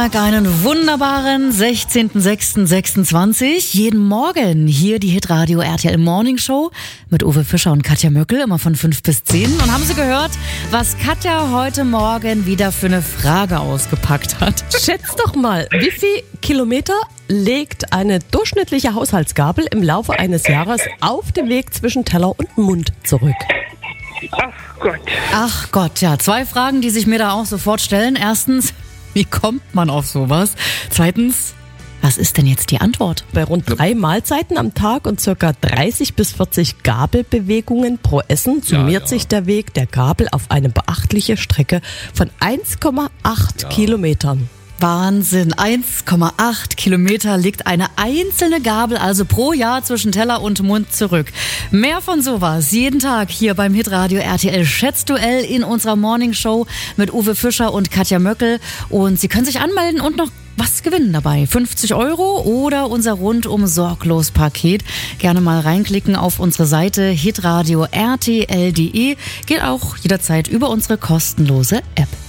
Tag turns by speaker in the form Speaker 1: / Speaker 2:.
Speaker 1: Donnerstag, einen wunderbaren 16.06.26. Jeden Morgen hier die Hitradio RTL Morning Show mit Uwe Fischer und Katja Möckel, immer von 5 bis 10. Und haben Sie gehört, was Katja heute Morgen wieder für eine Frage ausgepackt hat?
Speaker 2: Schätzt doch mal, wie viel Kilometer legt eine durchschnittliche Haushaltsgabel im Laufe eines Jahres auf dem Weg zwischen Teller und Mund zurück?
Speaker 1: Ach Gott, ja. 2 Fragen, die sich mir da auch sofort stellen. Erstens, wie kommt man auf sowas? Zweitens, was ist denn jetzt die Antwort?
Speaker 2: Bei rund 3 Mahlzeiten am Tag und ca. 30 bis 40 Gabelbewegungen pro Essen summiert sich der Weg der Gabel auf eine beachtliche Strecke von 1,8 Kilometern.
Speaker 1: Wahnsinn, 1,8 Kilometer liegt eine einzelne Gabel also pro Jahr zwischen Teller und Mund zurück. Mehr von sowas jeden Tag hier beim Hitradio RTL Schätzduell in unserer Morning Show mit Uwe Fischer und Katja Möckel. Und Sie können sich anmelden und noch was gewinnen dabei. 50 € oder unser rundum sorglos Paket. Gerne mal reinklicken auf unsere Seite hitradio rtl.de. Geht auch jederzeit über unsere kostenlose App.